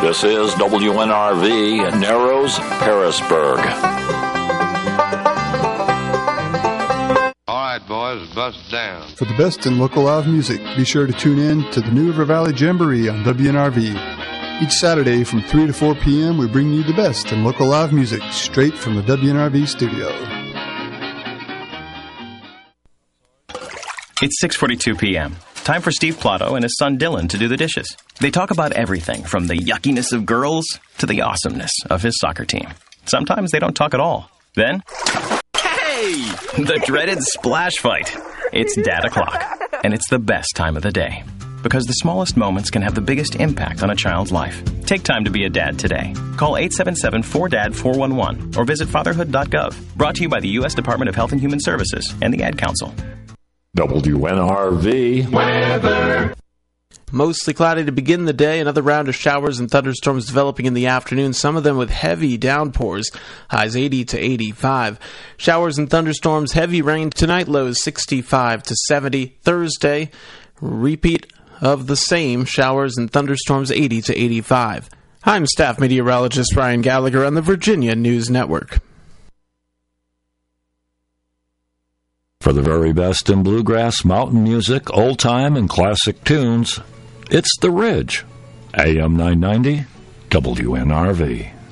This is WNRV, Narrows, Harrisburg. All right, boys, bust down. For the best in local live music, be sure to tune in to the New River Valley Jamboree on WNRV. Each Saturday from 3 to 4 p.m., we bring you the best in local live music straight from the WNRV studio. It's 6:42 p.m. Time for Steve Plotto and his son Dylan to do the dishes. They talk about everything from the yuckiness of girls to the awesomeness of his soccer team. Sometimes they don't talk at all. Then, hey! The dreaded splash fight. It's Dad O'Clock, and it's the best time of the day. Because the smallest moments can have the biggest impact on a child's life. Take time to be a dad today. Call 877-4DAD-411 or visit fatherhood.gov. Brought to you by the U.S. Department of Health and Human Services and the Ad Council. WNRV weather. Mostly cloudy to begin the day. Another round of showers and thunderstorms developing in the afternoon, some of them with heavy downpours. Highs 80 to 85. Showers and thunderstorms, heavy rain tonight, lows 65 to 70. Thursday, repeat of the same, showers and thunderstorms 80 to 85. I'm staff meteorologist Ryan Gallagher on the Virginia News Network. For the very best in bluegrass, mountain music, old-time, and classic tunes, it's The Ridge. AM 990, WNRV.